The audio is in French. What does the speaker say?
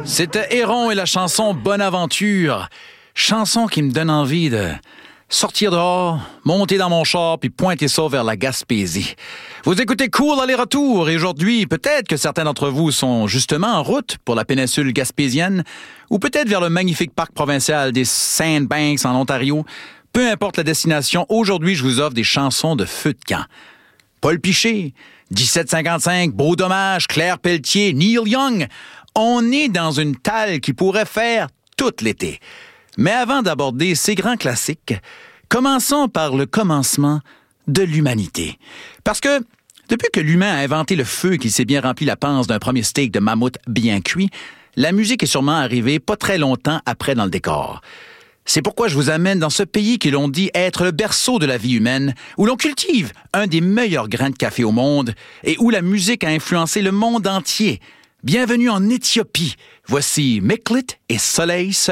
C'était Héron et la chanson Bonne Aventure. Chanson qui me donne envie de sortir dehors, monter dans mon char puis pointer ça vers la Gaspésie. Vous écoutez Cool aller-retour et aujourd'hui, peut-être que certains d'entre vous sont justement en route pour la péninsule gaspésienne ou peut-être vers le magnifique parc provincial des Sandbanks en Ontario. Peu importe la destination, aujourd'hui, je vous offre des chansons de feu de camp. Paul Piché, 1755, Beau Dommage, Claire Pelletier, Neil Young. On est dans une talle qui pourrait faire tout l'été. Mais avant d'aborder ces grands classiques, commençons par le commencement de l'humanité. Parce que depuis que l'humain a inventé le feu qui s'est bien rempli la panse d'un premier steak de mammouth bien cuit, la musique est sûrement arrivée pas très longtemps après dans le décor. C'est pourquoi je vous amène dans ce pays que l'on dit être le berceau de la vie humaine, où l'on cultive un des meilleurs grains de café au monde et où la musique a influencé le monde entier. Bienvenue en Éthiopie. Voici Miklit et Soleil.